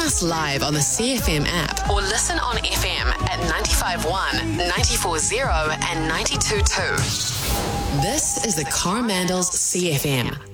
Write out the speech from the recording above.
us live on the CFM app or listen on FM at 95.1, 94.0 and 92.2. This is the Coromandels CFM.